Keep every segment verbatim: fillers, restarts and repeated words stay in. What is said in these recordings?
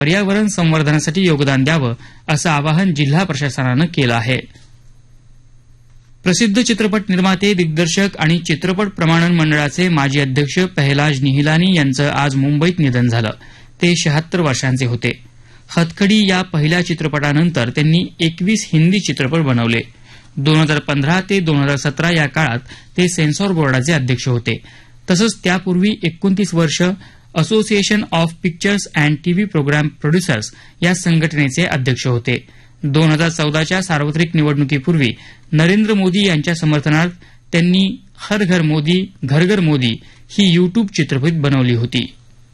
पर्यावरण संवर्धनासाठी योगदान द्यावं असं आवाहन जिल्हा प्रशासनानं केलं आहे. प्रसिद्ध चित्रपट निर्माते, दिग्दर्शक आणि चित्रपट प्रमाणन मंडळाचे माजी अध्यक्ष पहलाज निहिलानी यांचं आज मुंबईत निधन झालं. ते शहात्तर वर्षांचे होते. हतखडी या पहिल्या चित्रपटानंतर त्यांनी एकवीस हिंदी चित्रपट बनवले. दोन हजार पंधरा ते दोन हजार सतरा या काळात ते सेन्सॉर बोर्डाचे अध्यक्ष होते. तसंच त्यापूर्वी एकोणतीस वर्ष association of pictures and TV programme producers या संघटनेचे अध्यक्ष होते. दोन हजार चौदाच्या सार्वत्रिक निवडणुकीपूर्वी नरेंद्र मोदी यांच्या समर्थनार्थ त्यांनी हर घर मोदी घर घर मोदी ही युट्यूब चित्रफित बनवली होती.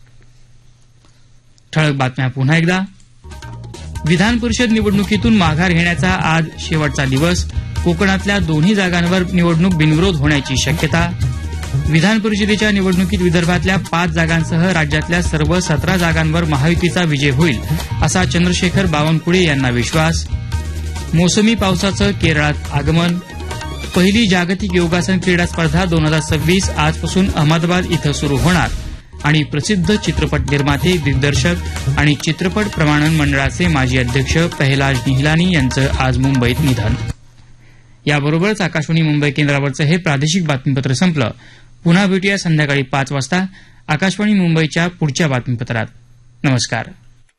ठळक बातम्या पुन्हा एकदा. विधान परिषद निवडणुकीतून माघार घेण्याचा आज शेवटचा दिवस. कोकणातल्या दोन्ही जागांवर निवडणूक बिनविरोध होण्याची शक्यता. विधान परिषदेच्या निवडणुकीत विदर्भातल्या पाच जागांसह राज्यातल्या सर्व सतरा जागांवर महायुतीचा विजय होईल असा चंद्रशेखर बावनकुळे यांना विश्वास. मोसमी पावसाचं केरळात आगमन. पहिली जागतिक योगासन क्रीडा स्पर्धा दोन हजार सव्वीस आजपासून अहमदाबाद इथं सुरू होणार. आणि प्रसिद्ध चित्रपट निर्माते, दिग्दर्शक आणि चित्रपट प्रमाणन मंडळाचे माजी अध्यक्ष पहलाज निहिलानी यांचं आज मुंबईत निधन. याबरोबरच आकाशवाणी मुंबई केंद्रावरचं हे प्रादेशिक बातमीपत्र संपलं. पुन्हा भेटूया संध्याकाळी पाच वाजता आकाशवाणी मुंबईच्या पुढच्या बातमीपत्रात. नमस्कार.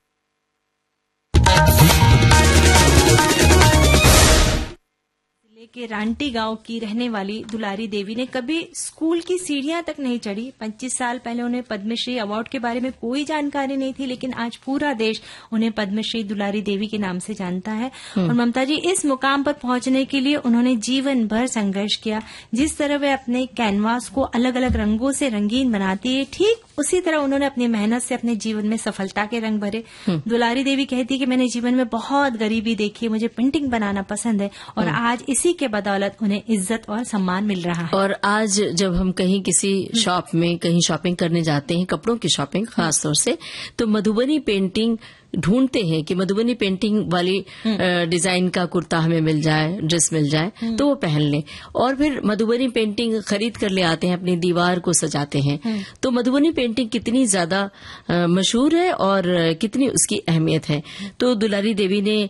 के रांटी गांव की रहने वाली दुलारी देवी ने कभी स्कूल की सीढ़ियां तक नहीं चढ़ी. पच्चीस साल पहले उन्हें पद्मश्री अवार्ड के बारे में कोई जानकारी नहीं थी, लेकिन आज पूरा देश उन्हें पद्मश्री दुलारी देवी के नाम से जानता है. और ममता जी, इस मुकाम पर पहुंचने के लिए उन्होंने जीवन भर संघर्ष किया. जिस तरह वे अपने कैनवास को अलग अलग रंगों से रंगीन बनाती है, ठीक उसी तरह उन्होंने अपनी मेहनत से अपने जीवन में सफलता के रंग भरे. दुलारी देवी कहती है कि मैंने जीवन में बहुत गरीबी देखी है, मुझे पेंटिंग बनाना पसंद है और आज इसी के बदौलत उन्हें इज्जत और सम्मान मिल रहा है. और आज जब हम कहीं किसी शॉप में कहीं शॉपिंग करने जाते हैं, कपड़ों की शॉपिंग खासतौर से, तो मधुबनी पेंटिंग ढूंढते हैं कि मधुबनी पेंटिंग वाली डिजाइन का कुर्ता हमें मिल जाए, ड्रेस मिल जाए तो वो पहन लें. और फिर मधुबनी पेंटिंग खरीद कर ले आते हैं, अपनी दीवार को सजाते हैं. तो मधुबनी पेंटिंग कितनी ज्यादा मशहूर है और कितनी उसकी अहमियत है. तो दुलारी देवी ने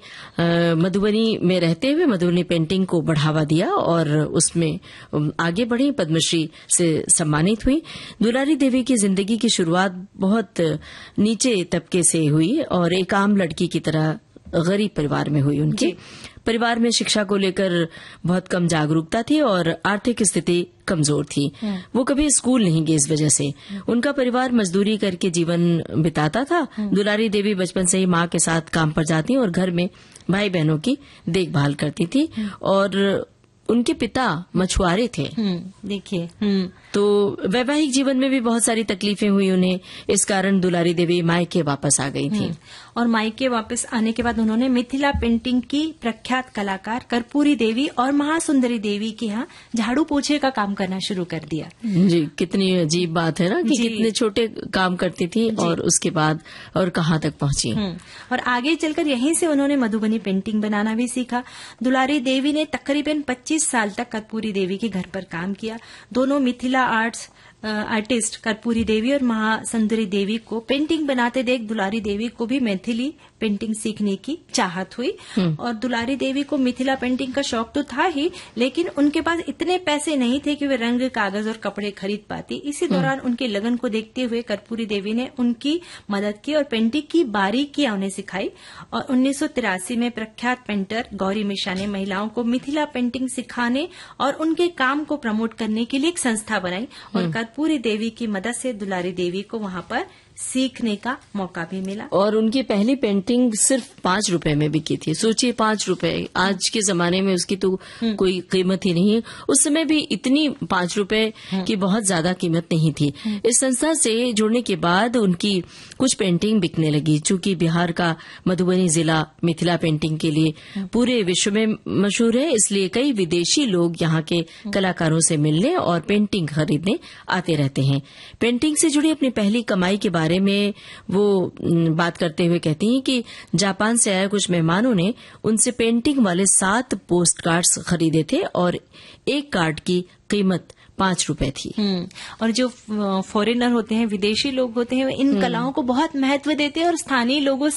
मधुबनी में रहते हुए मधुबनी पेंटिंग को बढ़ावा दिया और उसमें आगे बढ़ी, पद्मश्री से सम्मानित हुई. दुलारी देवी की जिंदगी की शुरुआत बहुत नीचे तबके से हुई और एक आम लड़की की तरह गरीब परिवार में हुई. उनके परिवार में शिक्षा को लेकर बहुत कम जागरूकता थी और आर्थिक स्थिति कमजोर थी. वो कभी स्कूल नहीं गए इस वजह से. उनका परिवार मजदूरी करके जीवन बिताता था. दुलारी देवी बचपन से ही माँ के साथ काम पर जाती और घर में भाई बहनों की देखभाल करती थी. और उनके पिता मछुआरे थे. देखिए, तो वैवाहिक जीवन में भी बहुत सारी तकलीफें हुई उन्हें. इस कारण दुलारी देवी मायके वापस आ गई थी. और मायके वापस आने के बाद उन्होंने मिथिला पेंटिंग की प्रख्यात कलाकार कर्पूरी देवी और महासुंदरी देवी के यहाँ झाड़ू पोछे का काम करना शुरू कर दिया. जी, कितनी अजीब बात है ना कि कितने छोटे काम करती थी और उसके बाद और कहाँ तक पहुंची. और आगे चलकर यहीं से उन्होंने मधुबनी पेंटिंग बनाना भी सीखा. दुलारी देवी ने तकरीबन पच्चीस साल तक कर्पूरी देवी के घर पर काम किया. दोनों मिथिला आर्ट्स आर्टिस्ट कर्पूरी देवी और महासुंदरी देवी को पेंटिंग बनाते देख दुलारी देवी को भी मैथिली पेंटिंग सीखने की चाहत हुई. और दुलारी देवी को मिथिला पेंटिंग का शौक तो था ही, लेकिन उनके पास इतने पैसे नहीं थे कि वे रंग, कागज और कपड़े खरीद पाती. इसी दौरान उनके लगन को देखते हुए कर्पूरी देवी ने उनकी मदद की और पेंटिंग की बारीकियां उन्हें सिखाई. और उन्नीस सौ तिरासी में प्रख्यात पेंटर गौरी मिश्रा ने महिलाओं को मिथिला पेंटिंग सिखाने और उनके काम को प्रमोट करने के लिए एक संस्था बनाई. और कर्पूरी देवी की मदद से दुलारी देवी को वहां पर सीखने का मौका भी मिला. और उनकी पहली पेंटिंग सिर्फ पांच रुपए में बिकी थी. सोचिए, पांच रुपए. आज के जमाने में उसकी तो कोई कीमत ही नहीं है. उस समय भी इतनी पांच रुपए की बहुत ज्यादा कीमत नहीं थी. इस संस्था से जुड़ने के बाद उनकी कुछ पेंटिंग बिकने लगी. चूंकि बिहार का मधुबनी जिला मिथिला पेंटिंग के लिए पूरे विश्व में मशहूर है, इसलिए कई विदेशी लोग यहाँ के कलाकारों से मिलने और पेंटिंग खरीदने आते रहते हैं. पेंटिंग से जुड़ी अपनी पहली कमाई के बारे में वो बात करते हुए कहती हैं कि जापान से आए कुछ मेहमानों ने उनसे पेंटिंग वाले सात पोस्ट कार्ड्स खरीदे थे और एक कार्ड की कीमत पांच रुपए थी। और जो फॉरेनर होते हैं, विदेशी लोग होते हैं, इन कलाओं को बहुत महत्व देते हैं और स्थानीय लोगों